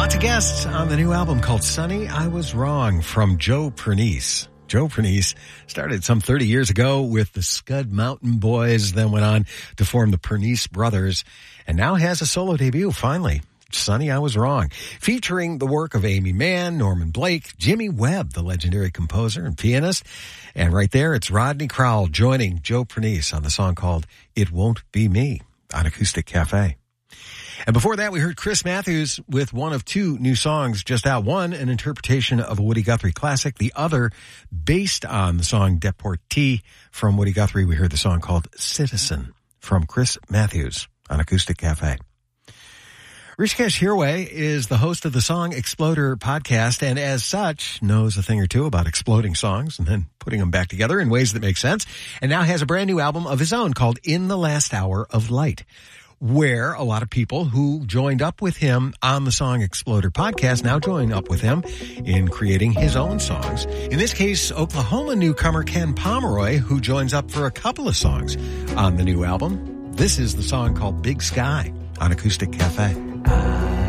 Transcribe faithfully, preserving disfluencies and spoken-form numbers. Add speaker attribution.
Speaker 1: Lots of guests on the new album called Sonny, I Was Wrong from Joe Pernice. Joe Pernice started some thirty years ago with the Scud Mountain Boys, then went on to form the Pernice Brothers, and now has a solo debut, finally. Sonny, I Was Wrong, featuring the work of Amy Mann, Norman Blake, Jimmy Webb, the legendary composer and pianist. And right there, it's Rodney Crowell joining Joe Pernice on the song called It Won't Be Me on Acoustic Cafe. And before that, we heard Chris Matthews with one of two new songs just out. One, an interpretation of a Woody Guthrie classic. The other, based on the song Deportee from Woody Guthrie. We heard the song called Citizen from Chris Matthews on Acoustic Cafe. Rishikesh Hirway is the host of the Song Exploder podcast, and as such, knows a thing or two about exploding songs and then putting them back together in ways that make sense, and now has a brand new album of his own called In the Last Hour of Light, where a lot of people who joined up with him on the Song Exploder podcast now join up with him in creating his own songs. In this case, Oklahoma newcomer Ken Pomeroy, who joins up for a couple of songs on the new album. This is the song called Big Sky on Acoustic Cafe.